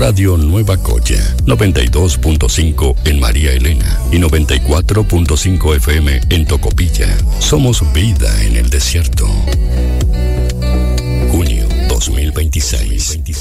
Radio Nueva Cocha, 92.5 en María Elena y 94.5 FM en Tocopilla. Somos vida en el desierto. Junio 2026.